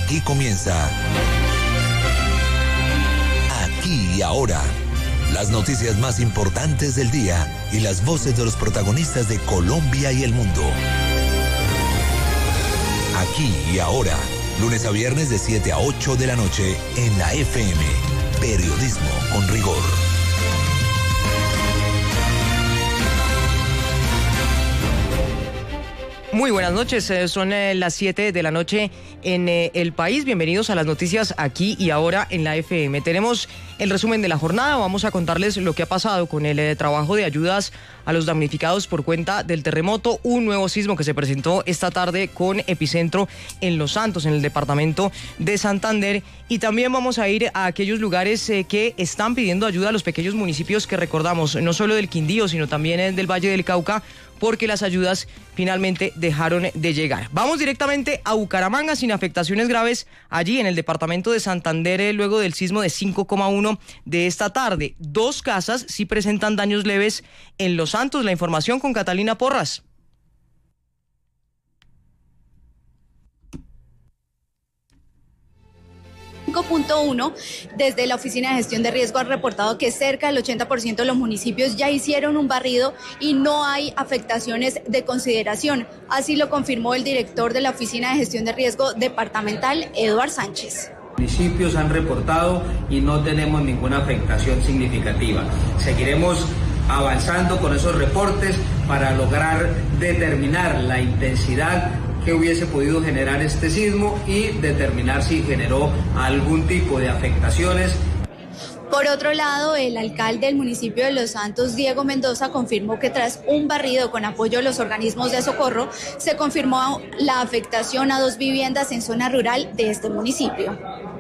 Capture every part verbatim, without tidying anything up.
Aquí comienza Aquí y Ahora. Las noticias más importantes del día y las voces de los protagonistas de Colombia y el mundo. Aquí y Ahora, lunes a viernes de siete a ocho de la noche en la F M. Periodismo con rigor. Muy buenas noches, eh, son eh, las siete de la noche en eh, el país. Bienvenidos a las noticias Aquí y Ahora en la F M. Tenemos el resumen de la jornada, vamos a contarles lo que ha pasado con el eh, trabajo de ayudas a los damnificados por cuenta del terremoto, un nuevo sismo que se presentó esta tarde con epicentro en Los Santos, en el departamento de Santander, y también vamos a ir a aquellos lugares eh, que están pidiendo ayuda a los pequeños municipios que recordamos, no solo del Quindío, sino también eh, del Valle del Cauca, porque las ayudas finalmente dejaron de llegar. Vamos directamente a Bucaramanga sin afectaciones graves allí en el departamento de Santander eh, luego del sismo de cinco coma uno de esta tarde. Dos casas sí presentan daños leves en Los Santos. La información con Catalina Porras. cinco punto uno, desde la Oficina de Gestión de Riesgo han reportado que cerca del ochenta por ciento de los municipios ya hicieron un barrido y no hay afectaciones de consideración. Así lo confirmó el director de la Oficina de Gestión de Riesgo Departamental, Eduard Sánchez. Municipios han reportado y no tenemos ninguna afectación significativa. Seguiremos avanzando con esos reportes para lograr determinar la intensidad que hubiese podido generar este sismo y determinar si generó algún tipo de afectaciones. Por otro lado, el alcalde del municipio de Los Santos, Diego Mendoza, confirmó que tras un barrido con apoyo de los organismos de socorro, se confirmó la afectación a dos viviendas en zona rural de este municipio.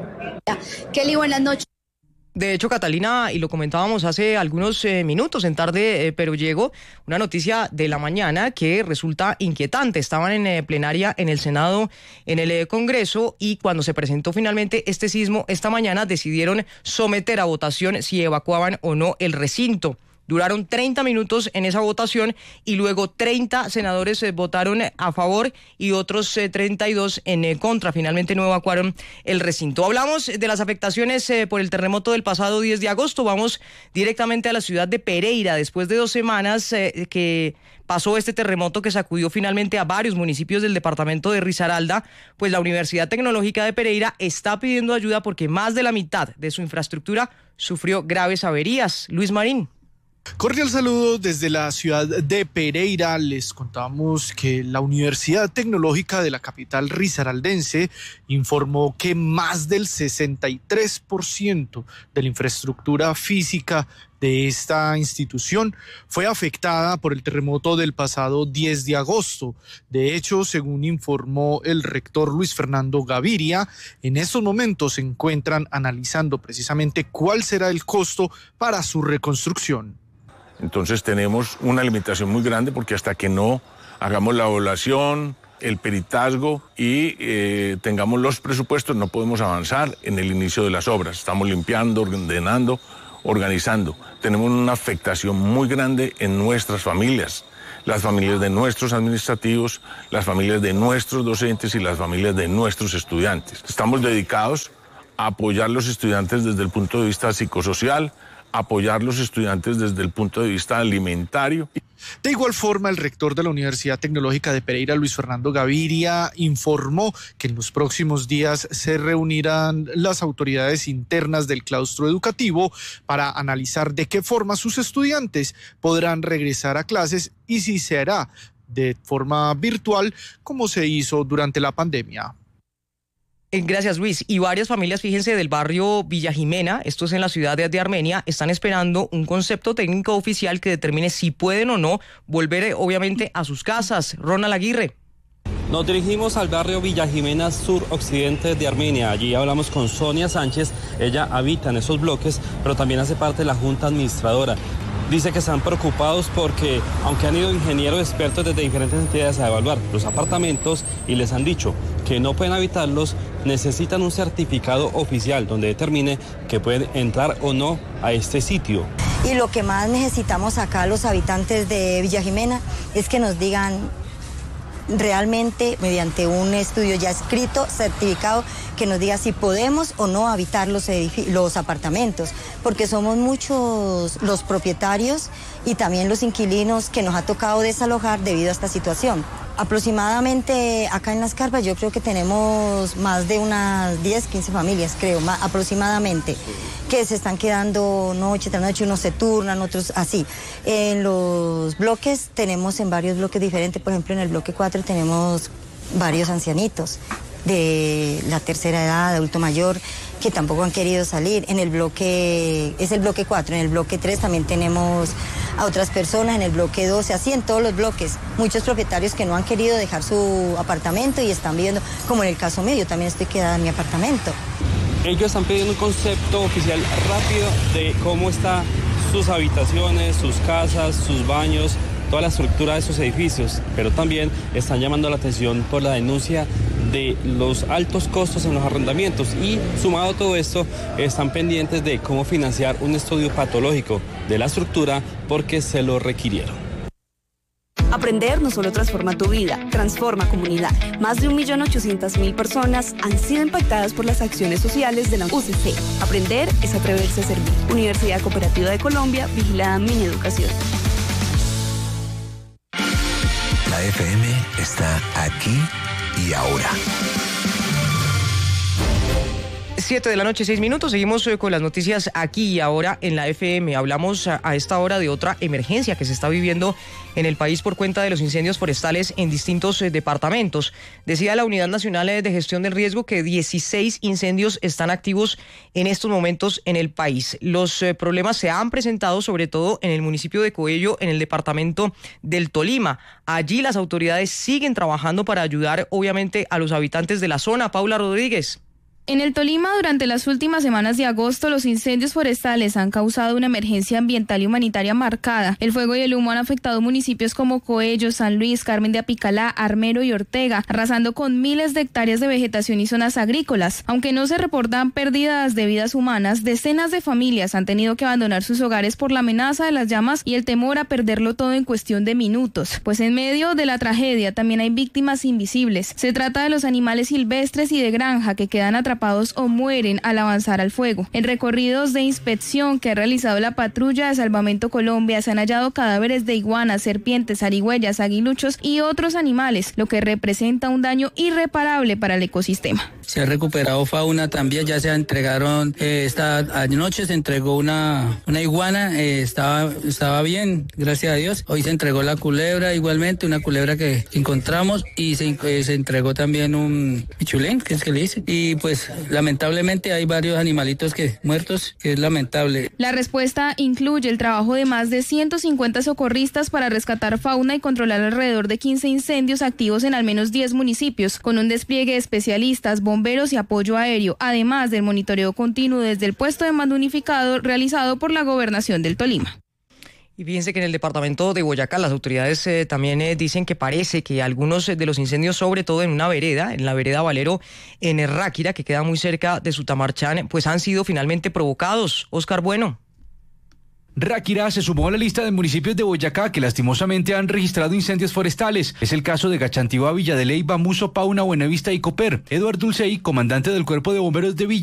Kelly, buenas noches. De hecho, Catalina, y lo comentábamos hace algunos eh, minutos en Tarde, eh, pero llegó una noticia de la mañana que resulta inquietante. Estaban en eh, plenaria en el Senado, en el eh, Congreso, y cuando se presentó finalmente este sismo esta mañana decidieron someter a votación si evacuaban o no el recinto. Duraron treinta minutos en esa votación y luego treinta senadores eh, votaron a favor y otros eh, treinta y dos en eh, contra. Finalmente no evacuaron el recinto. Hablamos de las afectaciones eh, por el terremoto del pasado diez de agosto. Vamos directamente a la ciudad de Pereira. Después de dos semanas eh, que pasó este terremoto que sacudió finalmente a varios municipios del departamento de Risaralda, pues la Universidad Tecnológica de Pereira está pidiendo ayuda porque más de la mitad de su infraestructura sufrió graves averías. Luis Marín. Cordial saludo desde la ciudad de Pereira. Les contamos que la Universidad Tecnológica de la capital risaraldense informó que más del sesenta y tres por ciento de la infraestructura física de esta institución fue afectada por el terremoto del pasado diez de agosto. De hecho, según informó el rector Luis Fernando Gaviria, en estos momentos se encuentran analizando precisamente cuál será el costo para su reconstrucción. Entonces tenemos una limitación muy grande porque hasta que no hagamos la evaluación, el peritazgo y eh, tengamos los presupuestos no podemos avanzar en el inicio de las obras. Estamos limpiando, ordenando, organizando. Tenemos una afectación muy grande en nuestras familias, las familias de nuestros administrativos, las familias de nuestros docentes y las familias de nuestros estudiantes. Estamos dedicados a apoyar a los estudiantes desde el punto de vista psicosocial, apoyar a los estudiantes desde el punto de vista alimentario. De igual forma, el rector de la Universidad Tecnológica de Pereira, Luis Fernando Gaviria, informó que en los próximos días se reunirán las autoridades internas del claustro educativo para analizar de qué forma sus estudiantes podrán regresar a clases y si se hará de forma virtual como se hizo durante la pandemia. Gracias, Luis. Y varias familias, fíjense, del barrio Villa Jimena, esto es en la ciudad de, de Armenia, están esperando un concepto técnico oficial que determine si pueden o no volver, obviamente, a sus casas. Ronald Aguirre. Nos dirigimos al barrio Villa Jimena suroccidente de Armenia. Allí hablamos con Sonia Sánchez. Ella habita en esos bloques, pero también hace parte de la junta administradora. Dice que están preocupados porque, aunque han ido ingenieros expertos desde diferentes entidades a evaluar los apartamentos y les han dicho que no pueden habitarlos, necesitan un certificado oficial donde determine que pueden entrar o no a este sitio. Y lo que más necesitamos acá los habitantes de Villa Jimena es que nos digan realmente mediante un estudio ya escrito, certificado, que nos diga si podemos o no habitar los, los apartamentos, porque somos muchos los propietarios y también los inquilinos que nos ha tocado desalojar debido a esta situación. Aproximadamente acá en Las Carpas yo creo que tenemos más de unas diez, quince familias, creo, más, aproximadamente, que se están quedando noche tras noche, unos se turnan, otros así. En los bloques tenemos en varios bloques diferentes, por ejemplo en el bloque cuatro tenemos varios ancianitos de la tercera edad, adulto mayor, que tampoco han querido salir. En el bloque, es el bloque cuatro, en el bloque tres también tenemos a otras personas, en el bloque doce, así en todos los bloques, muchos propietarios que no han querido dejar su apartamento y están viviendo, como en el caso mío, yo también estoy quedada en mi apartamento. Ellos están pidiendo un concepto oficial rápido de cómo están sus habitaciones, sus casas, sus baños, toda la estructura de sus edificios, pero también están llamando la atención por la denuncia de los altos costos en los arrendamientos y, sumado a todo esto, están pendientes de cómo financiar un estudio patológico de la estructura porque se lo requirieron. Aprender no solo transforma tu vida, transforma comunidad. Más de un millón ochocientas mil personas han sido impactadas por las acciones sociales de la U C C. Aprender es atreverse a servir. Universidad Cooperativa de Colombia, vigilada Mineducación. La F M está aquí y ahora. Siete de la noche, seis minutos. Seguimos con las noticias aquí y ahora en la F M. Hablamos a, a esta hora de otra emergencia que se está viviendo en el país por cuenta de los incendios forestales en distintos eh, departamentos. Decía la Unidad Nacional de Gestión del Riesgo que dieciséis incendios están activos en estos momentos en el país. Los eh, problemas se han presentado sobre todo en el municipio de Coello, en el departamento del Tolima. Allí las autoridades siguen trabajando para ayudar, obviamente, a los habitantes de la zona. Paula Rodríguez. En el Tolima, durante las últimas semanas de agosto, los incendios forestales han causado una emergencia ambiental y humanitaria marcada. El fuego y el humo han afectado municipios como Coello, San Luis, Carmen de Apicalá, Armero y Ortega, arrasando con miles de hectáreas de vegetación y zonas agrícolas. Aunque no se reportan pérdidas de vidas humanas, decenas de familias han tenido que abandonar sus hogares por la amenaza de las llamas y el temor a perderlo todo en cuestión de minutos. Pues en medio de la tragedia también hay víctimas invisibles. Se trata de los animales silvestres y de granja que quedan atrapados o mueren al avanzar al fuego. En recorridos de inspección que ha realizado la Patrulla de Salvamento Colombia se han hallado cadáveres de iguanas, serpientes, zarigüeyas, aguiluchos y otros animales, lo que representa un daño irreparable para el ecosistema. Se ha recuperado fauna también, ya se entregaron, eh, esta anoche se entregó una, una iguana, eh, estaba, estaba bien, gracias a Dios. Hoy se entregó la culebra igualmente, una culebra que encontramos, y se, eh, se entregó también un pichulín, que es que le dice, y pues lamentablemente hay varios animalitos que muertos, que es lamentable. La respuesta incluye el trabajo de más de ciento cincuenta socorristas para rescatar fauna y controlar alrededor de quince incendios activos en al menos diez municipios, con un despliegue de especialistas, bomberos y apoyo aéreo, además del monitoreo continuo desde el puesto de mando unificado realizado por la Gobernación del Tolima. Y fíjense que en el departamento de Boyacá las autoridades eh, también eh, dicen que parece que algunos de los incendios, sobre todo en una vereda, en la vereda Valero, en Ráquira, que queda muy cerca de Sutamarchán, pues han sido finalmente provocados. Oscar Bueno. Ráquira se sumó a la lista de municipios de Boyacá que lastimosamente han registrado incendios forestales. Es el caso de Gachantiba, Villa de Leyva, Muso, Pauna, Buenavista y Coper. Eduardo Dulcey, comandante del Cuerpo de Bomberos de Villa,